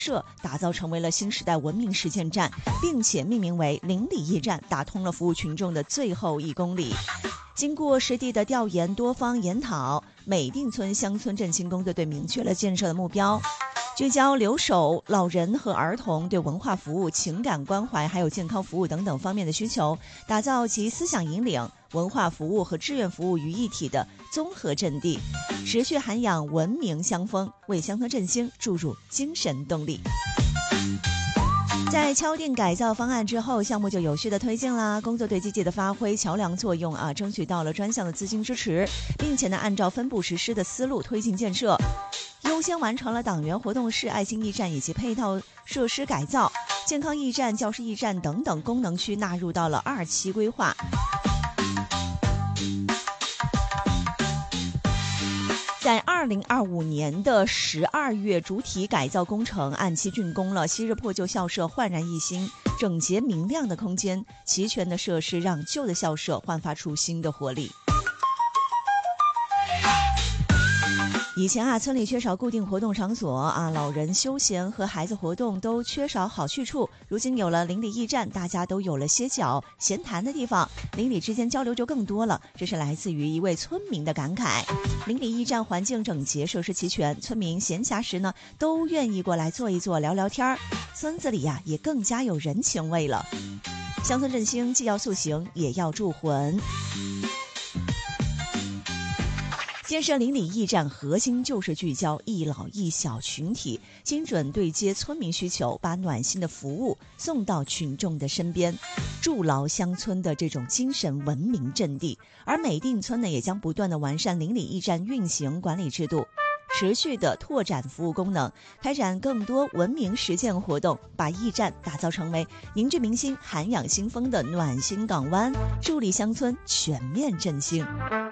设打造成为了新时代文明实践站，并且命名为邻里驿站，打通了服务群众的最后1公里。经过实地的调研，多方研讨，美定村乡村振兴工作队明确了建设的目标，聚焦留守老人和儿童对文化服务、情感关怀还有健康服务等等方面的需求，打造集思想引领、文化服务和志愿服务于一体的综合阵地，持续涵养文明乡风，为乡村振兴注入精神动力。在敲定改造方案之后，项目就有序的推进啦。工作队积极的发挥桥梁作用啊，争取到了专项的资金支持，并且呢，按照分步实施的思路推进建设，优先完成了党员活动室、爱心驿站以及配套设施改造，健康驿站、教师驿站等等功能区纳入到了2期规划。在2025年的12月，主体改造工程按期竣工了。昔日破旧校舍焕然一新，整洁明亮的空间，齐全的设施让旧的校舍焕发出新的活力。以前啊，村里缺少固定活动场所啊，老人休闲和孩子活动都缺少好去处。如今有了邻里驿站，大家都有了歇脚闲谈的地方，邻里之间交流就更多了。这是来自于一位村民的感慨。邻里驿站环境整洁，设施齐全，村民闲暇时呢，都愿意过来坐一坐，聊聊天，村子里呀，也更加有人情味了。乡村振兴既要塑形，也要铸魂。建设邻里驿站核心就是聚焦一老一小群体，精准对接村民需求，把暖心的服务送到群众的身边，筑牢乡村的这种精神文明阵地。而美定村呢，也将不断的完善邻里驿站运行管理制度，持续的拓展服务功能，开展更多文明实践活动，把驿站打造成为凝聚民心、涵养新风的暖心港湾，助力乡村全面振兴。